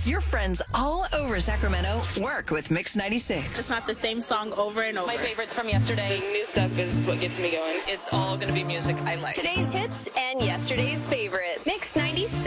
Your friends all over Sacramento work with Mix 96. It's not the same song over and over. My favorites from yesterday. The new stuff is what gets me going. It's all going to be music I like. Today's hits and yesterday's favorite. Mix 96.